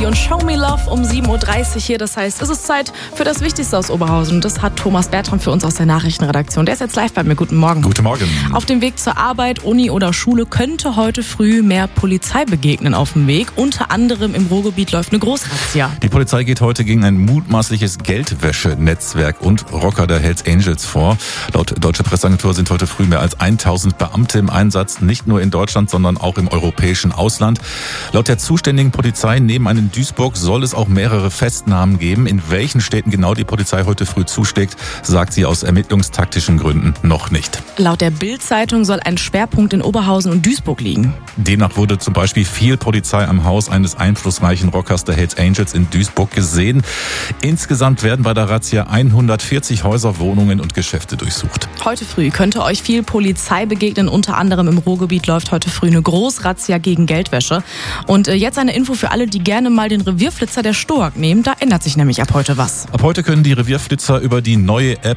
Knossi und Show Me Love um 7.30 Uhr hier. Das heißt, es ist Zeit für das Wichtigste aus Oberhausen. Das hat Thomas Bertram für uns aus der Nachrichtenredaktion. Der ist jetzt live bei mir. Guten Morgen. Guten Morgen. Auf dem Weg zur Arbeit, Uni oder Schule könnte heute früh mehr Polizei begegnen auf dem Weg. Unter anderem im Ruhrgebiet läuft eine Großrazzia. Die Polizei geht heute gegen ein mutmaßliches Geldwäschenetzwerk und Rocker der Hells Angels vor. Laut Deutsche Presseagentur sind heute früh mehr als 1000 Beamte im Einsatz, nicht nur in Deutschland, sondern auch im europäischen Ausland. Laut der zuständigen Polizei neben einem Duisburg soll es auch mehrere Festnahmen geben. In welchen Städten genau die Polizei heute früh zuschlägt, sagt sie aus ermittlungstaktischen Gründen noch nicht. Laut der Bild-Zeitung soll ein Schwerpunkt in Oberhausen und Duisburg liegen. Demnach wurde zum Beispiel viel Polizei am Haus eines einflussreichen Rockers der Hells Angels in Duisburg gesehen. Insgesamt werden bei der Razzia 140 Häuser, Wohnungen und Geschäfte durchsucht. Heute früh könnte euch viel Polizei begegnen. Unter anderem im Ruhrgebiet läuft heute früh eine Großrazzia gegen Geldwäsche. Und jetzt eine Info für alle, die gerne mal den Revierflitzer der STOAG nehmen. Da ändert sich nämlich ab heute was. Ab heute können die Revierflitzer über die neue App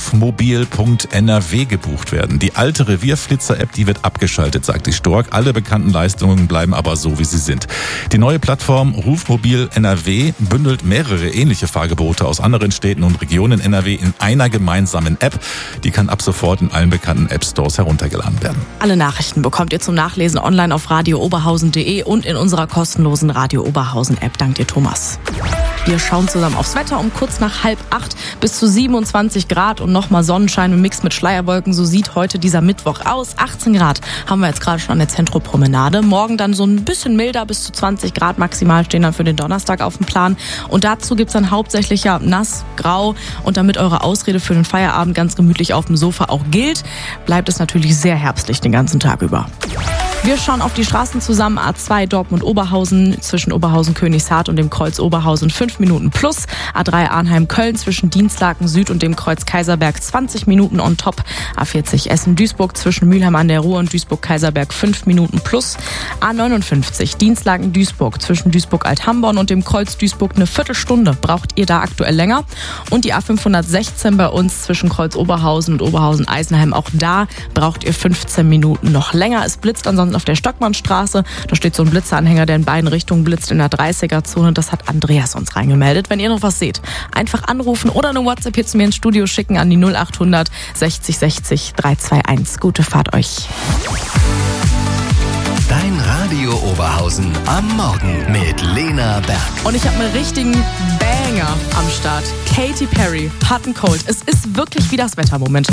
rufmobil.nrw gebucht werden. Die alte Revierflitzer-App, die wird abgeschaltet, sagt die STOAG. Alle bekannten Leistungen bleiben aber so, wie sie sind. Die neue Plattform Rufmobil NRW bündelt mehrere ähnliche Fahrgebote aus anderen Städten und Regionen NRW in einer gemeinsamen App. Die kann ab sofort in allen bekannten App-Stores heruntergeladen werden. Alle Nachrichten bekommt ihr zum Nachlesen online auf radiooberhausen.de und in unserer kostenlosen Radio Oberhausen App. Dank dir, Thomas. Wir schauen zusammen aufs Wetter um kurz nach 7:30 bis zu 27 Grad und nochmal Sonnenschein im Mix mit Schleierwolken. So sieht heute dieser Mittwoch aus. 18 Grad haben wir jetzt gerade schon an der Zentropromenade. Morgen dann so ein bisschen milder, bis zu 20 Grad maximal stehen dann für den Donnerstag auf dem Plan. Und dazu gibt's dann hauptsächlich ja nass, grau. Und damit eure Ausrede für den Feierabend ganz gemütlich auf dem Sofa auch gilt, bleibt es natürlich sehr herbstlich den ganzen Tag über. Wir schauen auf die Straßen zusammen. A2 Dortmund-Oberhausen zwischen Oberhausen-Königshardt und dem Kreuz Oberhausen 5 Minuten plus. A3 Arnheim-Köln zwischen Dienstlaken Süd und dem Kreuz Kaiserberg 20 Minuten on top. A40 Essen-Duisburg zwischen Mülheim an der Ruhr und Duisburg-Kaiserberg 5 Minuten plus. A59 Dienstlaken-Duisburg zwischen Duisburg-Althamborn und dem Kreuz Duisburg eine Viertelstunde. Braucht ihr da aktuell länger? Und die A516 bei uns zwischen Kreuz Oberhausen und Oberhausen-Eisenheim. Auch da braucht ihr 15 Minuten noch länger. Es blitzt ansonsten auf der Stockmannstraße. Da steht so ein Blitzeranhänger, der in beiden Richtungen blitzt in der 30er-Zone. Das hat Andreas uns reingemeldet. Wenn ihr noch was seht, einfach anrufen oder eine WhatsApp hier zu mir ins Studio schicken an die 0800 60 60 321. Gute Fahrt euch. Dein Radio Oberhausen am Morgen mit Lena Berg. Und ich habe einen richtigen Banger am Start. Katy Perry, Hot and Cold. Es ist wirklich wie das Wetter momentan.